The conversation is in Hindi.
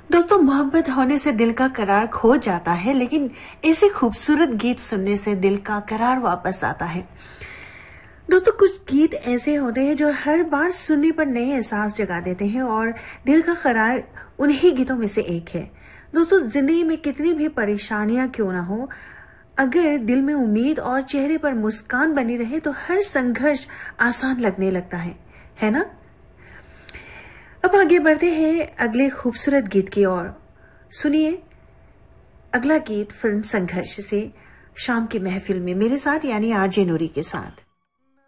दोस्तों, मोहब्बत होने से दिल का करार खो जाता है, लेकिन ऐसे खूबसूरत गीत सुनने से दिल का करार वापस आता है। दोस्तों, कुछ गीत ऐसे होते हैं जो हर बार सुनने पर नए एहसास जगा देते हैं और दिल का करार उन्हीं गीतों में से एक है। दोस्तों, जिंदगी में कितनी भी परेशानियां क्यों ना हो, अगर दिल में उम्मीद और चेहरे पर मुस्कान बनी रहे तो हर संघर्ष आसान लगने लगता है ना? अब आगे बढ़ते हैं अगले खूबसूरत गीत की ओर। सुनिए अगला गीत फिल्म संघर्ष से, शाम की महफिल में मेरे साथ यानी आरजे नूरी के साथ।